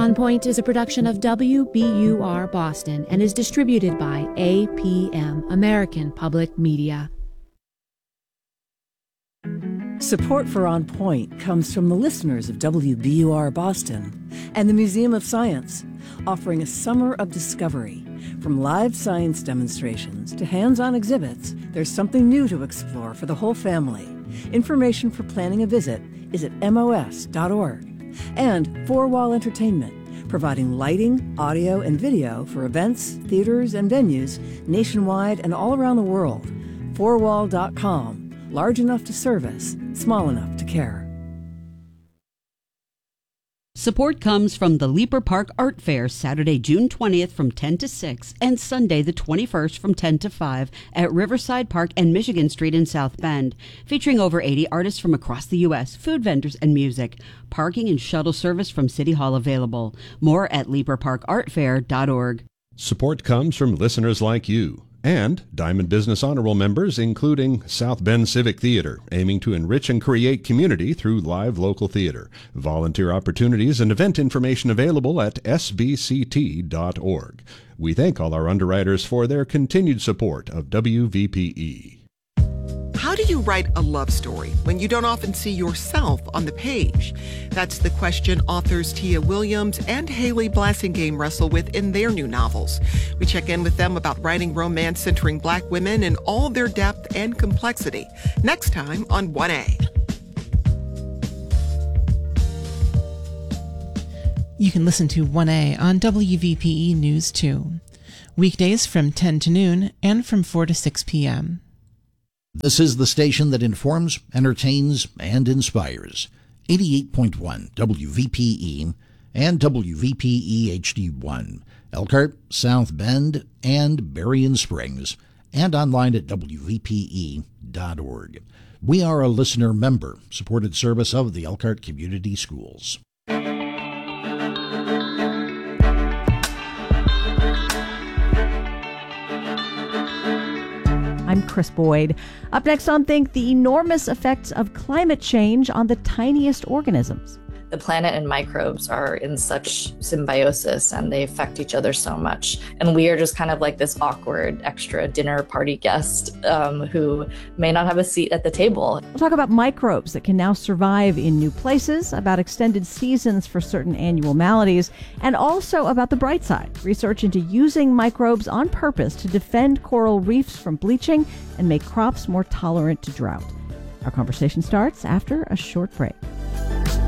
On Point is a production of WBUR Boston and is distributed by APM, American Public Media. Support for On Point comes from the listeners of WBUR Boston and the Museum of Science, offering a summer of discovery. From live science demonstrations to hands-on exhibits, there's something new to explore for the whole family. Information for planning a visit is at mos.org. And Four Wall Entertainment, providing lighting, audio, and video for events, theaters, and venues nationwide and all around the world. Fourwall.com, large enough to service, small enough to care. Support comes from the Leaper Park Art Fair, Saturday, June 20th from 10 to 6 and Sunday the 21st from 10 to 5 at Riverside Park and Michigan Street in South Bend, featuring over 80 artists from across the U.S., food vendors, and music. Parking and shuttle service from City Hall available. More at leaperparkartfair.org. Support comes from listeners like you and Diamond Business Honor Roll members, including South Bend Civic Theater, aiming to enrich and create community through live local theater. Volunteer opportunities and event information available at sbct.org. We thank all our underwriters for their continued support of WVPE. How do you write a love story when you don't often see yourself on the page? That's the question authors Tia Williams and Haley Blassingame wrestle with in their new novels. We check in with them about writing romance centering Black women in all their depth and complexity. Next time on 1A. You can listen to 1A on WVPE News 2. Weekdays from 10 to noon and from 4 to 6 p.m. This is the station that informs, entertains, and inspires. 88.1 WVPE and WVPE HD1, Elkhart, South Bend, and Berrien Springs, and online at WVPE.org. We are a listener member supported service of the Elkhart Community Schools. I'm Chris Boyd. Up next on Think, the enormous effects of climate change on the tiniest organisms. The planet and microbes are in such symbiosis and they affect each other so much. And we are just kind of like this awkward extra dinner party guest who may not have a seat at the table. We'll talk about microbes that can now survive in new places, about extended seasons for certain annual maladies, and also about the bright side, research into using microbes on purpose to defend coral reefs from bleaching and make crops more tolerant to drought. Our conversation starts after a short break.